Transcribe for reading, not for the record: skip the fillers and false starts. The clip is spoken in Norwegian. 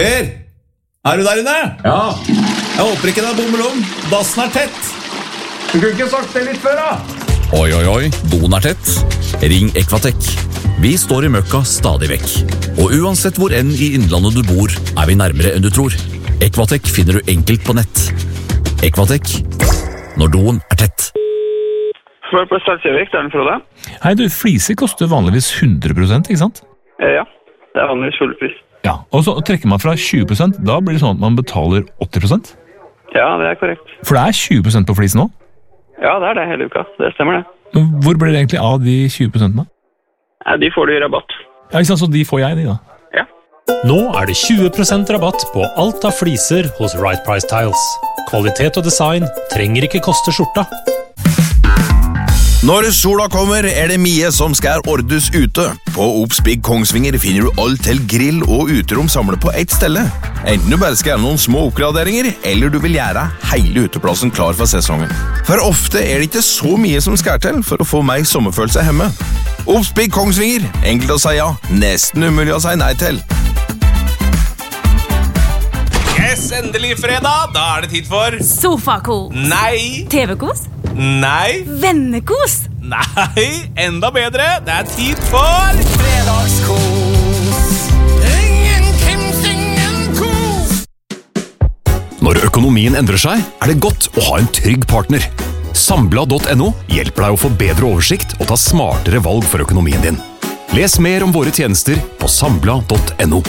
Per, du der inne? Ja. Jeg håper ikke det bommer om. Dassen tett. Du kunne ikke sagt det litt før, da. Oi, doen tett. Ring Equatec. Vi står i møkka stadig vekk. Og uansett hvor enn i innlandet du bor, vi nærmere enn du tror. Equatec finner du enkelt på nett. Equatec, når doen tett. Spør på Salsjøvik, det den Frode. Hei du, fliser koster vanligvis 100%, ikke sant? Ja, det vanligvis full pris. Ja, og så trekker man fra 20%, da blir det sånn at man betaler 80%? Ja, det korrekt. For det 20% på flis nå? Ja, det det hele uka. Det stemmer det. Men hvor blir det egentlig av de 20% da? Ja, de får du i rabatt. Ja, ikke sant, så de får jeg de da? Ja. Nå det 20% rabatt på alt av fliser hos Right Price Tiles. Kvalitet og design trenger ikke koste skjorta. Når sola kommer, det mye som skal ordnes ute. På Obs Big Kongsvinger finner du alt til grill og uterom samlet på ett stelle. Enten du bare skal gjøre noen små oppgraderinger, eller du vil gjøre hele uteplassen klar for sesongen. For ofte det ikke så mye som skal til for å få meg sommerfølelse hjemme. Obs Big Kongsvinger, enkelt å si ja, nesten umulig å si nei til. Yes, endelig fredag. Da det tid for Sofakos. Nei. TV-kos. Nei. Vennekos. Nei, enda bedre. Det tid for fredagskos. Ingen kos. Når økonomien endrer seg, det godt å ha en trygg partner. Sambla.no hjelper deg å få bedre oversikt og ta smartere valg for økonomien din. Les mer om våre tjenester på sambla.no.